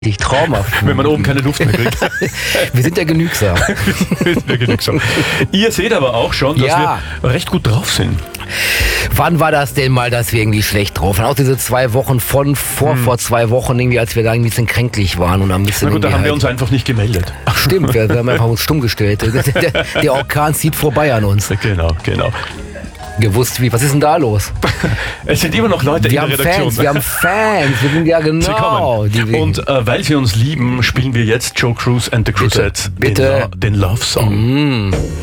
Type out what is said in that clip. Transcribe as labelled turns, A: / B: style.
A: Richtig traumhaft.
B: Wenn man oben keine Luft mehr kriegt.
A: Wir sind ja genügsam.
B: Ihr seht aber auch schon, dass wir recht gut drauf sind.
A: Wann war das denn mal, dass wir irgendwie schlecht drauf waren? Auch diese 2 Wochen vor 2 Wochen, irgendwie, als wir da ein bisschen kränklich waren und ein bisschen.
B: Na gut, da haben wir uns einfach nicht gemeldet.
A: Stimmt, wir haben einfach uns stumm gestellt. Der Orkan zieht vorbei an uns.
B: Genau.
A: Gewusst wie, was ist denn da los?
B: Es sind immer noch Leute in der Redaktion.
A: Wir haben Fans, wir sind ja genau.
B: Sie kommen. Und weil sie uns lieben, spielen wir jetzt Joe Cruz and the Cruzettes
A: bitte.
B: den Love Song.